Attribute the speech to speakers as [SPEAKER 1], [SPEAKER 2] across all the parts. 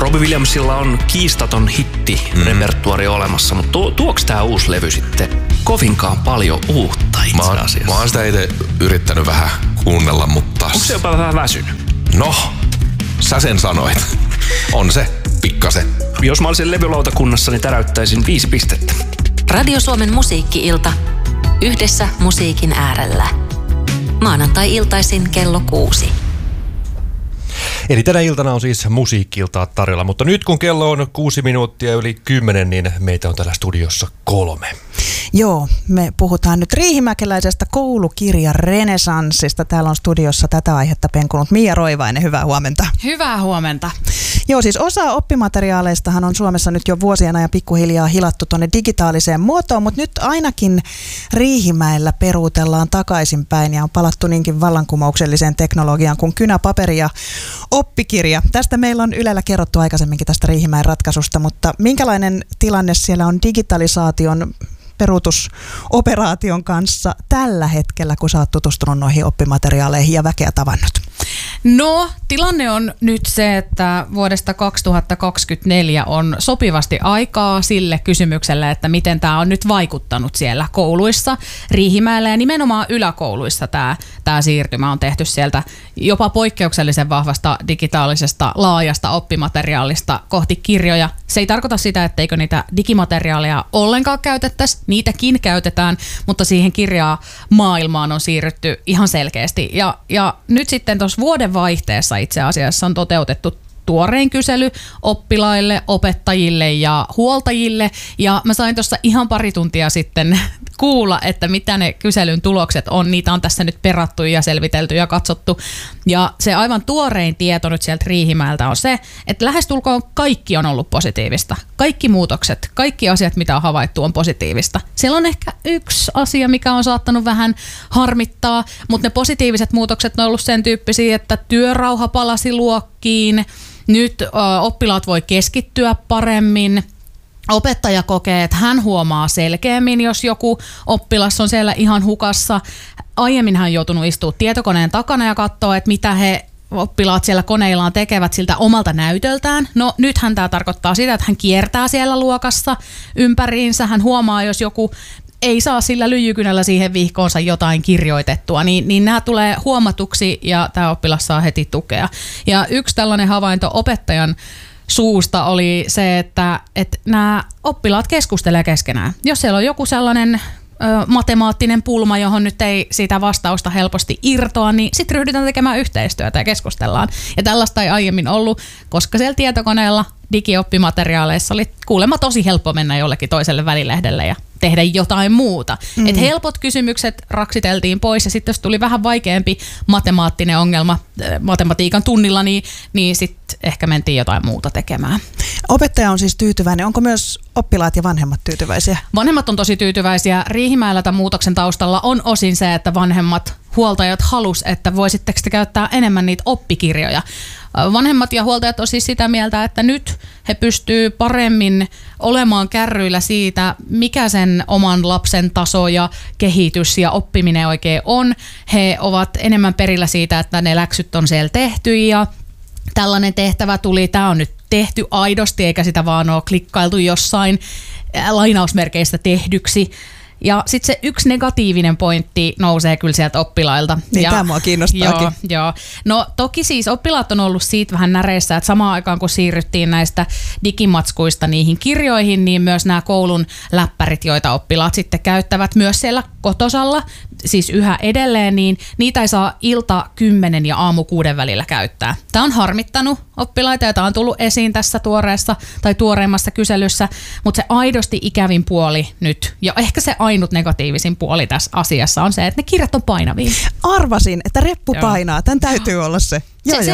[SPEAKER 1] Robbie Williamsilla on kiistaton hitti-repertuari olemassa, mutta tuoks tää uusi levy sitten kovinkaan paljon uutta itse asiassa?
[SPEAKER 2] Mä oon sitä itse yrittänyt vähän kuunnella, mutta...
[SPEAKER 1] Onko se jopa vähän väsynyt?
[SPEAKER 2] No, sä sen sanoit. On se, pikkasen.
[SPEAKER 1] Jos mä olisin levylautakunnassa, niin täräyttäisin 5 pistettä.
[SPEAKER 3] Radio Suomen musiikki-ilta. Yhdessä musiikin äärellä. Maanantai-iltaisin kello 6.
[SPEAKER 4] Eli tänä iltana on siis musiikki-iltaa tarjolla, mutta nyt kun kello on 6 minuuttia yli 10, niin meitä on täällä studiossa 3.
[SPEAKER 5] Joo, me puhutaan nyt riihimäkeläisestä koulukirjan renesanssista. Täällä on studiossa tätä aihetta penkunut Mia Roivainen. Hyvää huomenta.
[SPEAKER 6] Hyvää huomenta.
[SPEAKER 5] Joo, siis osa oppimateriaaleistahan on Suomessa nyt jo vuosien ajan pikkuhiljaa hilattu tuonne digitaaliseen muotoon, mutta nyt ainakin Riihimäellä peruutellaan takaisinpäin ja on palattu niinkin vallankumoukselliseen teknologiaan kuin kynäpaperi ja oppikirja. Tästä meillä on Ylellä kerrottu aikaisemminkin tästä Riihimäen ratkaisusta, mutta minkälainen tilanne siellä on digitalisaation peruutusoperaation kanssa tällä hetkellä, kun sä oot tutustunut noihin oppimateriaaleihin ja väkeä tavannut?
[SPEAKER 6] No, tilanne on nyt se, että vuodesta 2024 on sopivasti aikaa sille kysymykselle, että miten tämä on nyt vaikuttanut siellä kouluissa Riihimäellä ja nimenomaan yläkouluissa tämä siirtymä on tehty sieltä jopa poikkeuksellisen vahvasta digitaalisesta laajasta oppimateriaalista kohti kirjoja. Se ei tarkoita sitä, etteikö niitä digimateriaaleja ollenkaan käytettäisi, niitäkin käytetään, mutta siihen kirjamaailmaan on siirrytty ihan selkeästi. Ja nyt sitten tuossa vuoden vaihteessa itse asiassa on toteutettu tuorein kysely oppilaille, opettajille ja huoltajille. Ja mä sain tuossa ihan pari tuntia sitten kuulla, että mitä ne kyselyn tulokset on. Niitä on tässä nyt perattu ja selvitelty ja katsottu. Ja se aivan tuorein tieto nyt sieltä Riihimäeltä on se, että lähestulkoon kaikki on ollut positiivista. Kaikki muutokset, kaikki asiat, mitä on havaittu, on positiivista. Siellä on ehkä yksi asia, mikä on saattanut vähän harmittaa, mutta ne positiiviset muutokset on ollut sen tyyppisiä, että työrauha palasi luokkiin. Nyt oppilaat voi keskittyä paremmin. Opettaja kokee, että hän huomaa selkeämmin, jos joku oppilas on siellä ihan hukassa. Aiemmin hän on joutunut istumaan tietokoneen takana ja katsoa, että mitä he oppilaat siellä koneillaan tekevät siltä omalta näytöltään. No nythän tämä tarkoittaa sitä, että hän kiertää siellä luokassa ympäriinsä. Hän huomaa, jos joku ei saa sillä lyijykynällä siihen vihkoonsa jotain kirjoitettua, niin nämä tulee huomatuksi ja tämä oppilas saa heti tukea. Ja yksi tällainen havainto opettajan suusta oli se, että nämä oppilaat keskustelee keskenään. Jos siellä on joku sellainen matemaattinen pulma, johon nyt ei sitä vastausta helposti irtoa, niin sitten ryhdytään tekemään yhteistyötä ja keskustellaan. Ja tällaista ei aiemmin ollut, koska siellä tietokoneella digioppimateriaaleissa oli kuulemma tosi helppo mennä jollekin toiselle välilehdelle ja tehdä jotain muuta. Et helpot kysymykset raksiteltiin pois ja sitten jos tuli vähän vaikeampi matemaattinen ongelma matematiikan tunnilla, niin sitten ehkä mentiin jotain muuta tekemään.
[SPEAKER 5] Opettaja on siis tyytyväinen. Onko myös oppilaat ja vanhemmat tyytyväisiä?
[SPEAKER 6] Vanhemmat on tosi tyytyväisiä. Riihimäellä tämän muutoksen taustalla on osin se, että vanhemmat huoltajat halus, että voisitteko te käyttää enemmän niitä oppikirjoja. Vanhemmat ja huoltajat on siis sitä mieltä, että nyt he pystyy paremmin olemaan kärryillä siitä, mikä sen oman lapsen taso ja kehitys ja oppiminen oikein on. He ovat enemmän perillä siitä, että ne läksyt on siellä tehty ja tällainen tehtävä tuli. Tämä on nyt tehty aidosti, eikä sitä vaan ole klikkailtu jossain lainausmerkeistä tehdyksi. Ja sitten se yksi negatiivinen pointti nousee kyllä sieltä oppilailta.
[SPEAKER 5] Niin tämä mua kiinnostaakin.
[SPEAKER 6] Joo. No toki siis oppilaat on ollut siitä vähän näreissä, että samaan aikaan kun siirryttiin näistä digimatskuista niihin kirjoihin, niin myös nämä koulun läppärit, joita oppilaat sitten käyttävät myös siellä kotosalla, siis yhä edelleen, niin niitä ei saa ilta 10 ja aamu 6 välillä käyttää. Tämä on harmittanut oppilaita ja tämä on tullut esiin tässä tuoreimmassa kyselyssä, mutta se aidosti ikävin puoli nyt, ja ehkä se ainut negatiivisin puoli tässä asiassa on se, että ne kirjat on painavia.
[SPEAKER 5] Arvasin, että reppu painaa. Tän täytyy olla se.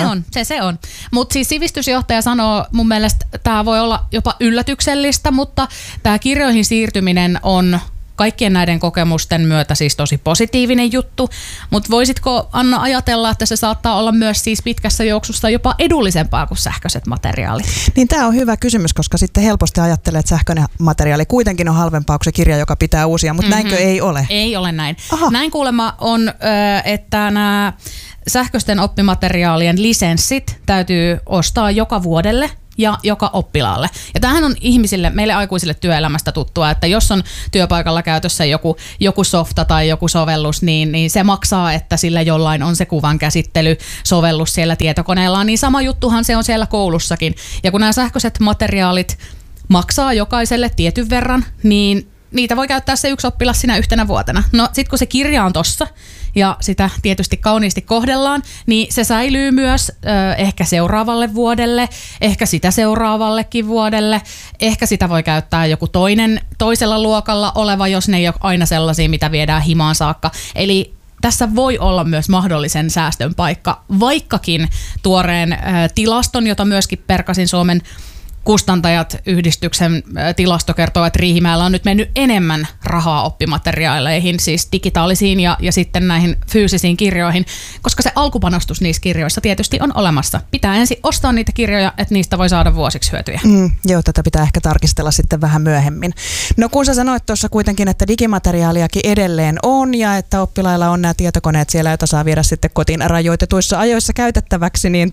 [SPEAKER 6] Se on. Mutta siis sivistysjohtaja sanoo, mun mielestä tämä voi olla jopa yllätyksellistä, mutta tämä kirjoihin siirtyminen on kaikkien näiden kokemusten myötä siis tosi positiivinen juttu, mutta voisitko Anna ajatella, että se saattaa olla myös siis pitkässä juoksussa jopa edullisempaa kuin sähköiset materiaalit?
[SPEAKER 5] Niin tämä on hyvä kysymys, koska sitten helposti ajattelee, että sähköinen materiaali kuitenkin on halvempaa kuin se kirja, joka pitää uusia, mutta näinkö ei ole?
[SPEAKER 6] Ei ole näin. Aha. Näin kuulemma on, että nämä sähköisten oppimateriaalien lisenssit täytyy ostaa joka vuodelle. ja joka oppilaalle. Ja tämähän on ihmisille, meille aikuisille työelämästä tuttua, että jos on työpaikalla käytössä joku softa tai joku sovellus, niin se maksaa, että sillä jollain on se kuvan käsittelysovellus siellä tietokoneella. Niin sama juttuhan se on siellä koulussakin. Ja kun nämä sähköiset materiaalit maksaa jokaiselle tietyn verran, niin niitä voi käyttää se yksi oppilas sinä yhtenä vuotena. No sit kun se kirja on tossa ja sitä tietysti kauniisti kohdellaan, niin se säilyy myös ehkä seuraavalle vuodelle, ehkä sitä seuraavallekin vuodelle, ehkä sitä voi käyttää joku toisella luokalla oleva, jos ne ei ole aina sellaisia, mitä viedään himaan saakka. Eli tässä voi olla myös mahdollisen säästön paikka, vaikkakin tuoreen tilaston, jota myöskin perkasin Suomen Kustantajat-yhdistyksen tilasto kertoo, että Riihimäellä on nyt mennyt enemmän rahaa oppimateriaaleihin, siis digitaalisiin ja sitten näihin fyysisiin kirjoihin, koska se alkupanostus niissä kirjoissa tietysti on olemassa. Pitää ensin ostaa niitä kirjoja, että niistä voi saada vuosiksi hyötyjä.
[SPEAKER 5] Joo, tätä pitää ehkä tarkistella sitten vähän myöhemmin. No kun sä sanoit tuossa kuitenkin, että digimateriaaliakin edelleen on ja että oppilailla on nämä tietokoneet siellä, joita saa viedä sitten kotiin rajoitetuissa ajoissa käytettäväksi, niin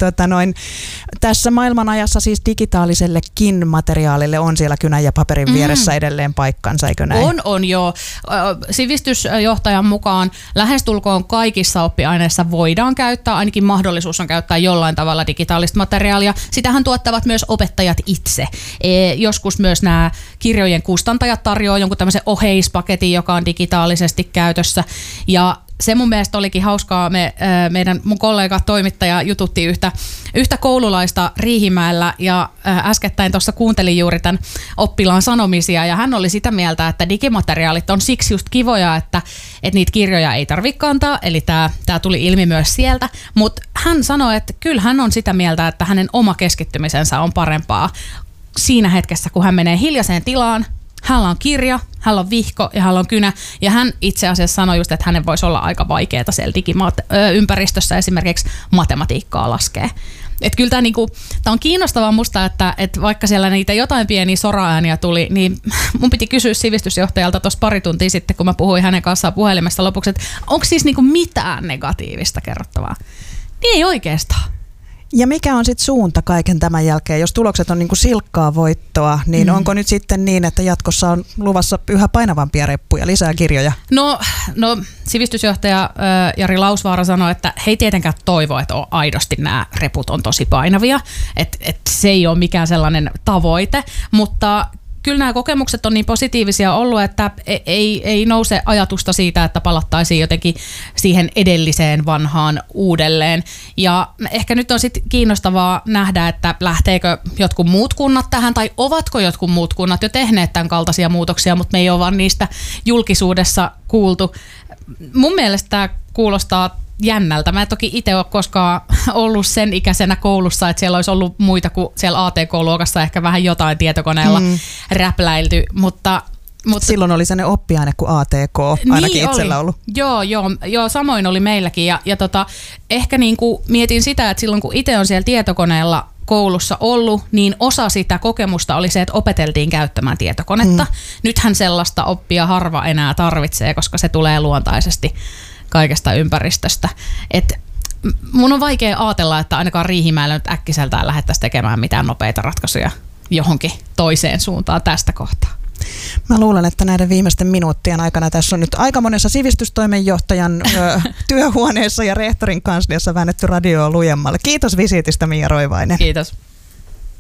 [SPEAKER 5] tässä maailmanajassa siis digitaaliselle materiaalille on siellä kynän ja paperin vieressä edelleen paikkansa, eikö näin?
[SPEAKER 6] On joo. Sivistysjohtajan mukaan lähestulkoon kaikissa oppiaineissa voidaan käyttää, ainakin mahdollisuus on käyttää jollain tavalla digitaalista materiaalia. Sitähän tuottavat myös opettajat itse. Joskus myös nämä kirjojen kustantajat tarjoaa jonkun tämmöisen oheispaketin, joka on digitaalisesti käytössä. Ja se mun mielestä olikin hauskaa. Mun kollega toimittaja jututti yhtä koululaista Riihimäellä ja äskettäin tuossa kuuntelin juuri tämän oppilaan sanomisia ja hän oli sitä mieltä, että digimateriaalit on siksi just kivoja, että niitä kirjoja ei tarvitse kantaa, eli tämä tuli ilmi myös sieltä, mutta hän sanoi, että kyllä hän on sitä mieltä, että hänen oma keskittymisensä on parempaa siinä hetkessä, kun hän menee hiljaiseen tilaan. Hänellä on kirja, hänellä on vihko ja hänellä on kynä. Ja hän itse asiassa sanoi just, että hänen voisi olla aika vaikeaa siellä digiympäristössä esimerkiksi matematiikkaa laskee. Että kyllä tämä on kiinnostavaa musta, että vaikka siellä niitä jotain pieniä soraääniä tuli, niin mun piti kysyä sivistysjohtajalta tuossa pari tuntia sitten, kun mä puhuin hänen kanssaan puhelimesta lopuksi, että onko siis mitään negatiivista kerrottavaa? Niin ei oikeastaan.
[SPEAKER 5] Ja mikä on sitten suunta kaiken tämän jälkeen? Jos tulokset on silkkaa voittoa, niin onko nyt sitten niin, että jatkossa on luvassa yhä painavampia reppuja, lisää kirjoja?
[SPEAKER 6] No sivistysjohtaja Jari Lausvaara sanoi, että he ei tietenkään toivo, että aidosti nämä reput on tosi painavia. Että se ei ole mikään sellainen tavoite, mutta kyllä nämä kokemukset on niin positiivisia ollut, että ei nouse ajatusta siitä, että palattaisiin jotenkin siihen edelliseen vanhaan uudelleen. Ja ehkä nyt on sitten kiinnostavaa nähdä, että lähteekö jotkut muut kunnat tähän, tai ovatko jotkut muut kunnat jo tehneet tämän kaltaisia muutoksia, mutta me ei ole vaan niistä julkisuudessa kuultu. Mun mielestä tämä kuulostaa jännältä. Mä en toki itse ole koskaan ollut sen ikäisenä koulussa, että siellä olisi ollut muita kuin siellä ATK-luokassa ehkä vähän jotain tietokoneella räpläilty, mutta
[SPEAKER 5] silloin oli sellainen oppiaine kuin ATK, ainakin niin itsellä ollut.
[SPEAKER 6] Joo, samoin oli meilläkin ja ehkä mietin sitä, että silloin kun itse on siellä tietokoneella koulussa ollut, niin osa sitä kokemusta oli se, että opeteltiin käyttämään tietokonetta. Nythän sellaista oppia harva enää tarvitsee, koska se tulee luontaisesti kaikesta ympäristöstä. Et mun on vaikea ajatella, että ainakaan Riihimäellä nyt äkkiseltään lähdettäisiin tekemään mitään nopeita ratkaisuja johonkin toiseen suuntaan tästä kohtaa.
[SPEAKER 5] Mä luulen, että näiden viimeisten minuuttien aikana tässä on nyt aika monessa sivistystoimenjohtajan työhuoneessa ja rehtorin kansliassa väännetty radioa lujemmalle. Kiitos visiitistä, Mia Roivainen.
[SPEAKER 6] Kiitos.